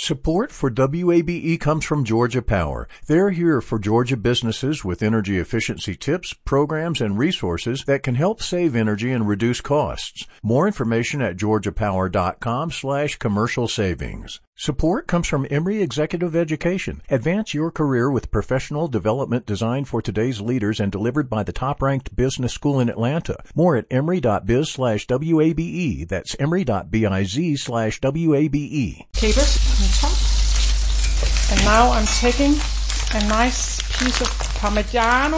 Support for WABE comes from Georgia Power. They're here for Georgia businesses with energy efficiency tips, programs, and resources that can help save energy and reduce costs. More information at georgiapower.com/commercial savings. Support comes from Emory Executive Education. Advance your career with professional development designed for today's leaders and delivered by the top-ranked business school in Atlanta. More at emory.biz/WABE. That's emory.biz/WABE. Caper on top. And now I'm taking a nice piece of Parmigiano